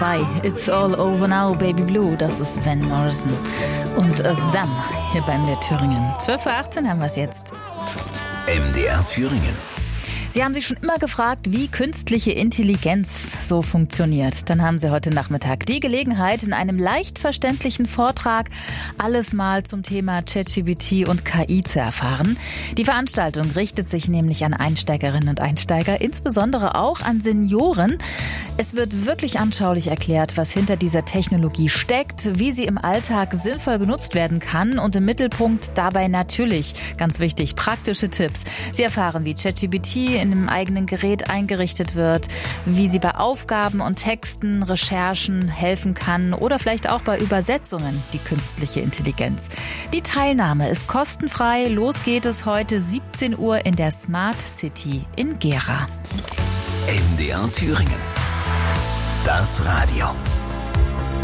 Bei It's All Over Now, Baby Blue, das ist Van Morrison. Und Them hier bei MDR Thüringen. 12:18 Uhr haben wir es jetzt. MDR Thüringen. Sie haben sich schon immer gefragt, wie künstliche Intelligenz so funktioniert. Dann haben Sie heute Nachmittag die Gelegenheit, in einem leicht verständlichen Vortrag alles mal zum Thema ChatGPT und KI zu erfahren. Die Veranstaltung richtet sich nämlich an Einsteigerinnen und Einsteiger, insbesondere auch an Senioren. Es wird wirklich anschaulich erklärt, was hinter dieser Technologie steckt, wie sie im Alltag sinnvoll genutzt werden kann und im Mittelpunkt dabei natürlich, ganz wichtig, praktische Tipps. Sie erfahren, wie ChatGPT in einem eigenen Gerät eingerichtet wird, wie sie bei Aufgaben und Texten, Recherchen helfen kann oder vielleicht auch bei Übersetzungen, die künstliche Intelligenz. Die Teilnahme ist kostenfrei. Los geht es heute 17 Uhr in der Smart City in Gera. MDR Thüringen. Das Radio.